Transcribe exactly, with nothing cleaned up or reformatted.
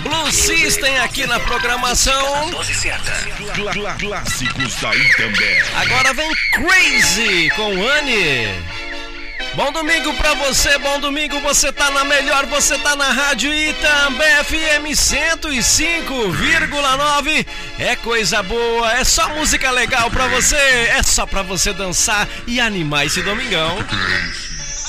Blue System aqui na programação. Clá, clá, clássicos da Itambé. Agora vem Crazy com Anne. Bom domingo pra você, bom domingo, você tá na melhor, você tá na Rádio Itambé F M cento e cinco vírgula nove. É coisa boa, é só música legal pra você, é só pra você dançar e animar esse domingão.